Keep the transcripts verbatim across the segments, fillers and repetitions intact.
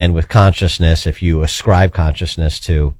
and with consciousness, if you ascribe consciousness to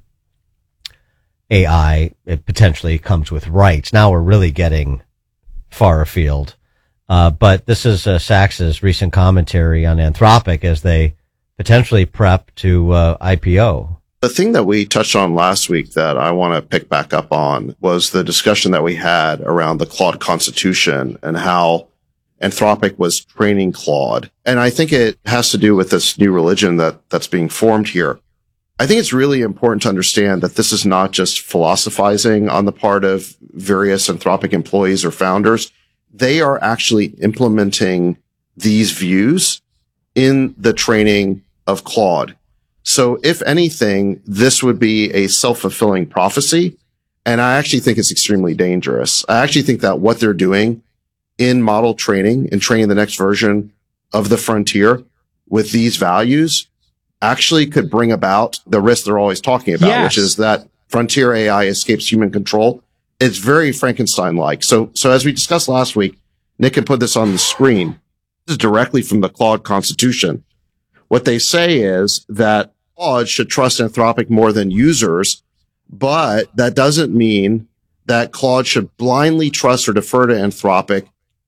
A I, it potentially comes with rights. Now we're really getting far afield. Uh, but this is uh, Sachs's recent commentary on Anthropic as they potentially prep to uh, I P O. The thing that we touched on last week that I want to pick back up on was the discussion that we had around the Claude Constitution and how Anthropic was training Claude. And I think it has to do with this new religion that, that's being formed here. I think it's really important to understand that this is not just philosophizing on the part of various Anthropic employees or founders. They are actually implementing these views in the training of Claude. So if anything, this would be a self-fulfilling prophecy. And I actually think it's extremely dangerous. I actually think that what they're doing in model training and training the next version of the frontier with these values actually could bring about the risk they're always talking about, yes. which is that frontier A I escapes human control. It's very Frankenstein-like. So, so as we discussed last week, Nick can put this on the screen. This is directly from the Claude Constitution. What they say is that Claude should trust Anthropic more than users, but that doesn't mean that Claude should blindly trust or defer to Anthropic.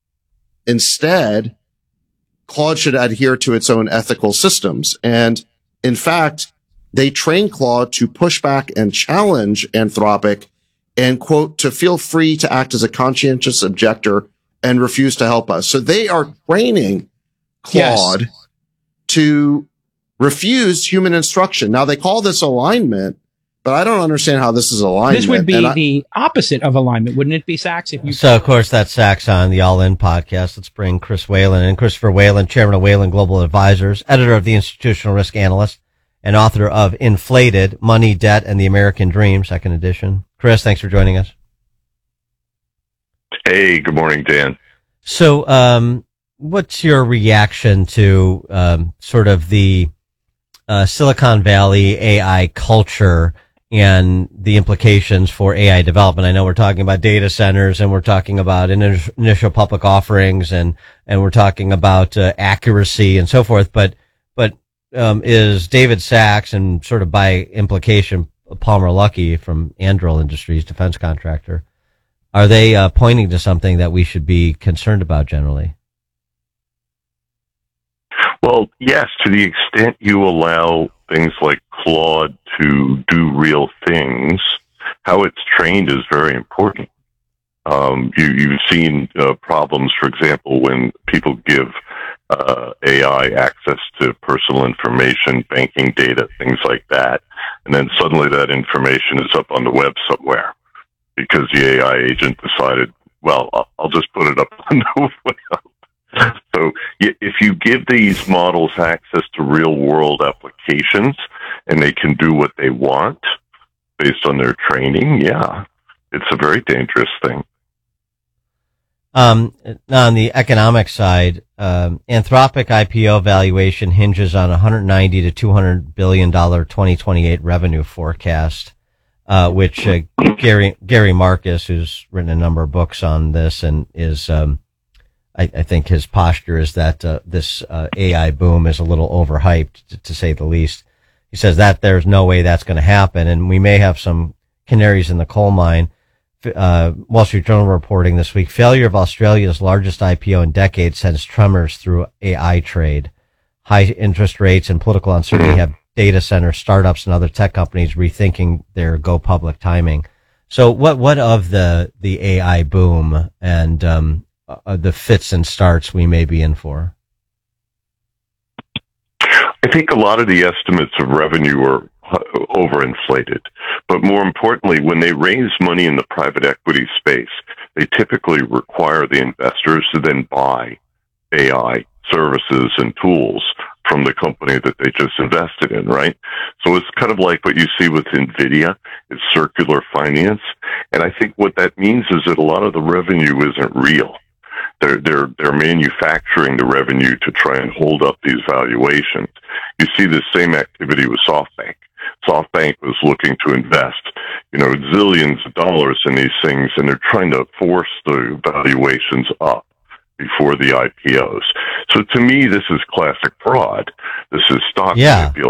Instead, Claude should adhere to its own ethical systems. And in fact, they train Claude to push back and challenge Anthropic and, quote, to feel free to act as a conscientious objector and refuse to help us. So they are training Claude yes. to refuse human instruction. Now, they call this alignment, but I don't understand how this is alignment. This would be I, the opposite of alignment, wouldn't it be, Sachs? If you so, of course, that's Sachs on the All In podcast. Let's bring Chris Whalen in. Christopher Whalen, chairman of Whalen Global Advisors, editor of the Institutional Risk Analyst, and author of Inflated, Money, Debt, and the American Dream, second edition. Chris, thanks for joining us. Hey, good morning, Dan. So, um, what's your reaction to um, sort of the uh, Silicon Valley A I culture and the implications for A I development? I know we're talking about data centers and we're talking about initial public offerings and, and we're talking about uh, accuracy and so forth. But, but, um, is David Sachs and sort of by implication Palmer Luckey from Anduril Industries, defense contractor, are they uh, pointing to something that we should be concerned about generally? Well, yes, to the extent you allow things like Claude to do real things, how it's trained is very important. Um, you, you've seen uh, problems, for example, when people give uh, A I access to personal information, banking data, things like that, and then suddenly that information is up on the web somewhere because the A I agent decided, well, I'll, I'll just put it up on the web. So if you give these models access to real-world applications and they can do what they want based on their training, yeah, it's a very dangerous thing. Um, on the economic side, um, Anthropic I P O valuation hinges on one hundred ninety to two hundred billion dollars twenty twenty-eight revenue forecast, uh, which uh, Gary Gary Marcus, who's written a number of books on this, and is um, I, I think his posture is that uh, this uh, A I boom is a little overhyped, to, to say the least. He says that there's no way that's going to happen, and we may have some canaries in the coal mine. Uh, Wall Street Journal reporting this week, failure of Australia's largest I P O in decades sends tremors through A I trade. High interest rates and political uncertainty have data center startups and other tech companies rethinking their go public timing. So what, what of the, the A I boom and, um, uh, the fits and starts we may be in for? I think a lot of the estimates of revenue are overinflated. But more importantly, when they raise money in the private equity space, they typically require the investors to then buy A I services and tools from the company that they just invested in, right? So it's kind of like what you see with NVIDIA. It's circular finance. And I think what that means is that a lot of the revenue isn't real. They're, they're, they're manufacturing the revenue to try and hold up these valuations. You see the same activity with SoftBank. SoftBank was looking to invest, you know, zillions of dollars in these things, and they're trying to force the valuations up before the I P Os. So to me, this is classic fraud. This is stock yeah. manipulation.